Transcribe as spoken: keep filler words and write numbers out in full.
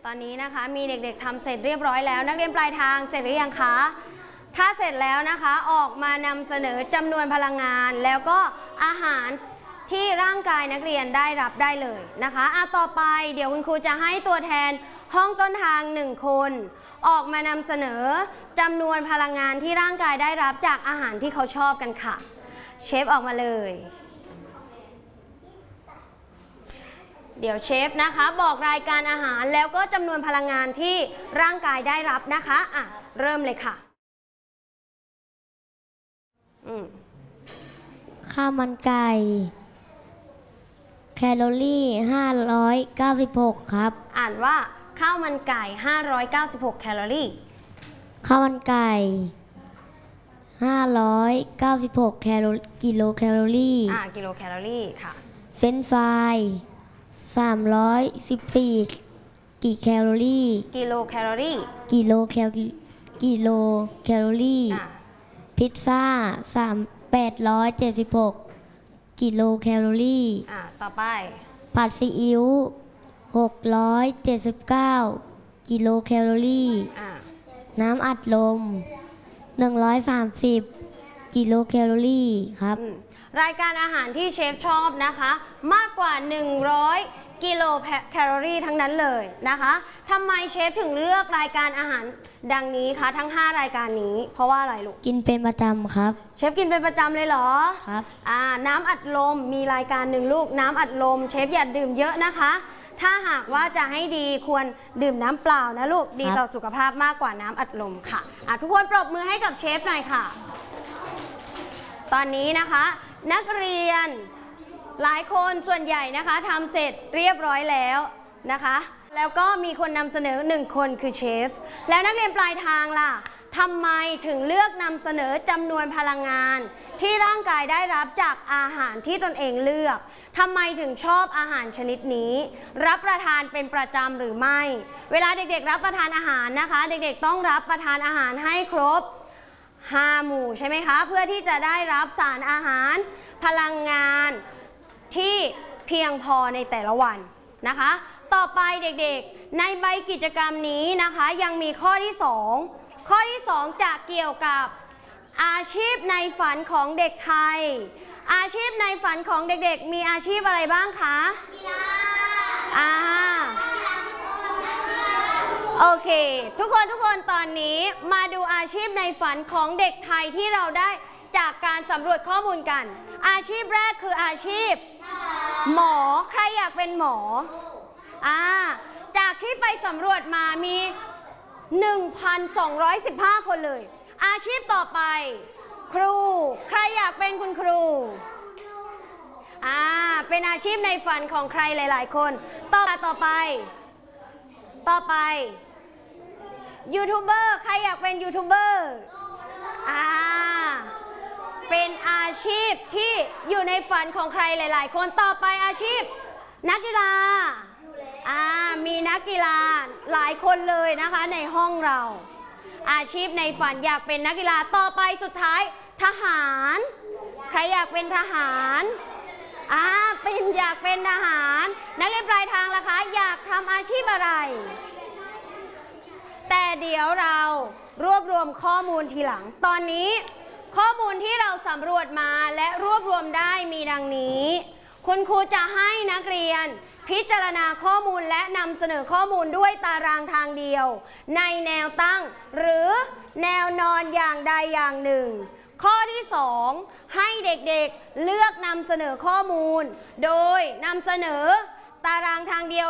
ตอนนี้นะคะมีเด็กๆทำเสร็จเรียบร้อยแล้วนักเรียนปลายทางเสร็จหรือยังคะถ้าเสร็จแล้วนะคะออกมานำเสนอจำนวนพลังงานแล้วก็อาหารที่ร่างกายนักเรียนได้รับได้เลยนะคะอ่ะต่อไปเดี๋ยวคุณครูจะให้ตัวแทนห้องต้นทางหนึ่งคนออกมานำเสนอจำนวนพลังงานที่ร่างกายได้รับจากอาหารที่เขาชอบกันค่ะเชฟออกมาเลยเดี๋ยวเชฟนะคะบอกรายการอาหารแล้วก็จำนวนพลังงานที่ร่างกายได้รับนะคะอ่ะเริ่มเลยค่ะข้าวมันไก่แคลอรี่ห้าร้อยเก้าสิบหกครับอ่านว่าข้าวมันไก่ห้าร้อยเก้าสิบหกแคลอรี่ข้าวมันไก่ห้าร้อยเก้าสิบหกแคลอกิโลแคลอรี่อ่ากิโลแคลอรี่ค่ะเฟรนช์ฟรายสามร้อยสิบสี่กี่แคลอรี่กิโลแคลอรี่กิโลแคลกิโลแคลอรี่พิซซ่าสามแปดร้อยเจ็ดสิบหกกิโลแคลอรี่อ่าต่อไปผัดซีอิ๊วหกร้อยเจ็ดสิบเก้ากิโลแคลอรี่น้ำอัดลมหนึ่งร้อยสามสิบกิโลแคลอรี่ครับรายการอาหารที่เชฟชอบนะคะมากกว่าหนึ่งร้อยกิโลแคลอรี่ทั้งนั้นเลยนะคะทำไมเชฟถึงเลือกรายการอาหารดังนี้คะทั้งห้ารายการนี้เพราะว่าอะไรลูกกินเป็นประจำครับเชฟกินเป็นประจำเลยเหรอครับอ่าน้ำอัดลมมีรายการหนึ่งลูกน้ำอัดลมเชฟอย่าดื่มเยอะนะคะถ้าหากว่าจะให้ดีควรดื่มน้ำเปล่านะลูกดีต่อสุขภาพมากกว่าน้ำอัดลมค่ะอ่ะทุกคนปรบมือให้กับเชฟหน่อยค่ะตอนนี้นะคะนักเรียนหลายคนส่วนใหญ่นะคะทำเสร็จเรียบร้อยแล้วนะคะแล้วก็มีคนนำเสนอหนึ่งคนคือเชฟแล้วนักเรียนปลายทางล่ะทำไมถึงเลือกนำเสนอจำนวนพลังงานที่ร่างกายได้รับจากอาหารที่ตนเองเลือกทำไมถึงชอบอาหารชนิดนี้รับประทานเป็นประจำหรือไม่เวลาเด็กๆรับประทานอาหารนะคะเด็กๆต้องรับประทานอาหารให้ครบห้าหมู่ใช่ไหมคะเพื่อที่จะได้รับสารอาหารพลังงานที่เพียงพอในแต่ละวันนะคะต่อไปเด็กๆในใบกิจกรรมนี้นะคะยังมีข้อที่สองข้อที่สองจะเกี่ยวกับอาชีพในฝันของเด็กไทยอาชีพในฝันของเด็กๆมีอาชีพอะไรบ้างคะกีฬาอ่าโอเคทุกคนทุกคนตอนนี้มาดูอาชีพในฝันของเด็กไทยที่เราได้จากการสำรวจข้อมูลกันอาชีพแรกคืออาชีพหมอใครอยากเป็นหมออ่าจากที่ไปสำรวจมามี หนึ่งพันสองร้อยสิบห้า คนเลยอาชีพต่อไปครูใครอยากเป็นคุณครูอ่าเป็นอาชีพในฝันของใครหลายๆคนต่อต่อไปต่อไปยูทูบเบอร์ใครอยากเป็นยูทูบเบอร์อ่าเป็นอาชีพที่อยู่ในฝันของใครหลายๆคนต่อไปอาชีพนักกีฬาอ่ามีนักกีฬาหลายคนเลยนะคะในห้องเราอาชีพในฝันอยากเป็นนักกีฬาต่อไปสุดท้ายทหารใครอยากเป็นทหารอ่าเป็นอยากเป็นทหารนักเรียนปลายทางล่ะคะอยากทำอาชีพอะไรแต่เดี๋ยวเรารวบรวมข้อมูลทีหลังตอนนี้ข้อมูลที่เราสำรวจมาและรวบรวมได้มีดังนี้คุณครูจะให้นักเรียนพิจารณาข้อมูลและนำเสนอข้อมูลด้วยตารางทางเดียวในแนวตั้งหรือแนวนอนอย่างใดอย่างหนึ่งข้อที่สองให้เด็กๆเลือกนำเสนอข้อมูลโดยนำเสนอตารางทางเดียว